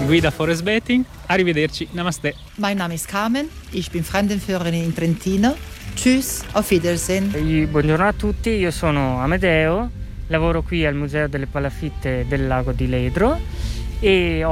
guida Forest Betting. Arrivederci, namaste. Mein Name ist Carmen, ich bin Fremdenführerin in Trentino. Tschüss, auf Wiedersehen. Buongiorno a tutti, io sono Amedeo, lavoro qui al Museo delle Palafitte del Lago di Ledro e